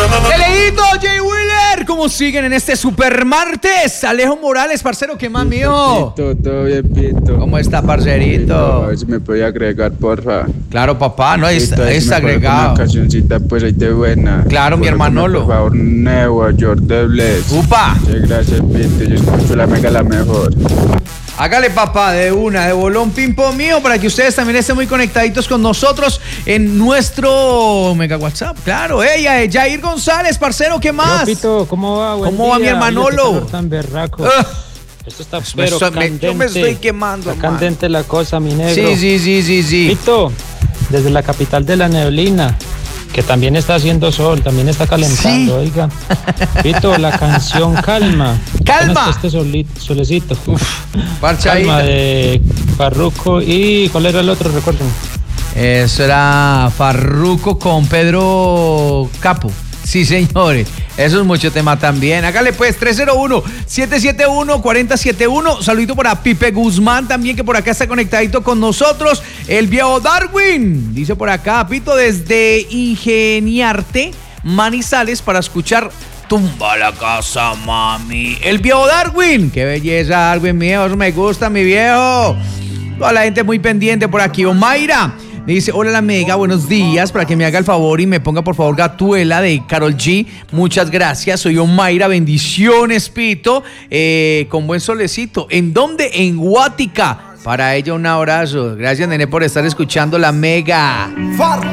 Leído, Jay Wheeler, ¿cómo siguen en este super martes? Alejo Morales, parcero, ¿qué más, mío? Todo bien, Pito. ¿Cómo está, parcerito? A ver si me podía agregar, porfa. Claro, papá, no, Pito, está si me agregado. una cancioncita, pues ahí de buena. Claro, mi hermanolo. Por favor, Nueva York de Bless. ¡Upa! Muchas gracias, Pito. Yo escucho la mega la mejor. Hágale, papá, de bolón pimpo mío, para que ustedes también estén muy conectaditos con nosotros en nuestro mega WhatsApp. Claro, ella es Jair González, parcero, ¿qué más? Pito, ¿cómo va? ¿Cómo va mi hermanolo? Tan berraco. Esto está candente. Yo me estoy quemando, está candente la cosa, mi negro. Sí. Pito, desde la capital de la neblina, que también está haciendo sol, también está calentando, oiga. Pito, la canción Calma. ¡Calma! Este solecito. Parchadita. Calma de Farruko y ¿cuál era el otro? Recuérdenme. Eso era Farruko con Pedro Capo. Sí, señores. Eso es mucho tema también. Hágale pues, 301-771-4071. Saludito para Pipe Guzmán también, que por acá está conectadito con nosotros. El viejo Darwin, dice por acá, Pito, desde Ingeniarte, Manizales, para escuchar Tumba la Casa, mami. El viejo Darwin. Qué belleza, Darwin, mío. Eso me gusta, mi viejo. Toda la gente muy pendiente por aquí. Omaira dice, hola la mega, buenos días, para que me haga el favor y me ponga por favor Gatuela de Karol G. Muchas gracias, soy Omaira, bendiciones, Pito, con buen solecito. ¿En dónde? En Guática. Para ella un abrazo. Gracias, nene, por estar escuchando la mega.